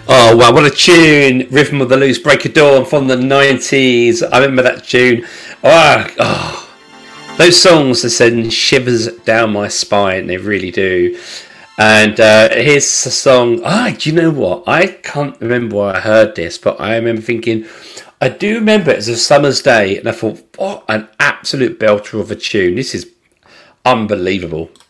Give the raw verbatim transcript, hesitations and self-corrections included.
Oh wow, what a tune! Rhythm of the Loose, Break of Dawn from the nineties. I remember that tune. Oh, oh. Those songs that send shivers down my spine. They really do. And uh, here's a song. Ah, do you know what? I can't remember where I heard this, but I remember thinking, I do remember it as a summer's day, and I thought, what an absolute belter of a tune. This is unbelievable.